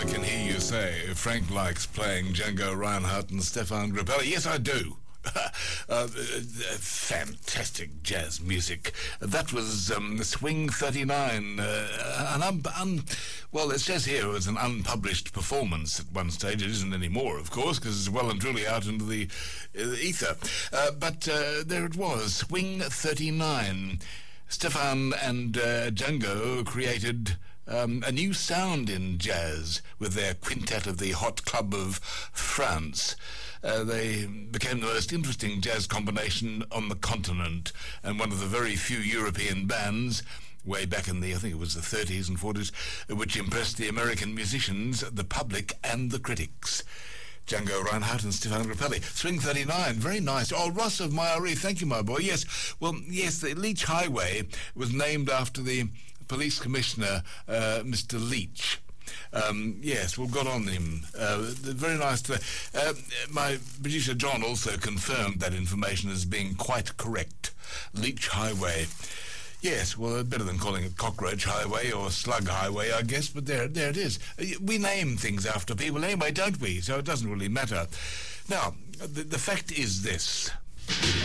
can hear you say Frank likes playing Django Reinhardt and Stefan Grappelli. Yes, I do. Fantastic jazz music. That was Swing 39. Well, it says here it was an unpublished performance at one stage. It isn't anymore, of course, because it's well and truly out into the ether. But there it was, Swing 39. Stefan and Django created a new sound in jazz with their quintet of the Hot Club of France. They became the most interesting jazz combination on the continent, and one of the very few European bands way back in I think it was the 30s and 40s, which impressed the American musicians, the public and the critics. Django Reinhardt and Stefan Grappelli. Swing 39, very nice. Oh, Ross of Mairie, thank you, my boy. Yes, well, yes, the Leach Highway was named after the police commissioner, Mr. Leach. Yes, well, good on him. Very nice to... my producer John also confirmed that information as being quite correct. Leach Highway. Yes, well, better than calling it Cockroach Highway or Slug Highway, I guess, but there it is. We name things after people anyway, don't we? So it doesn't really matter. Now, the fact is this.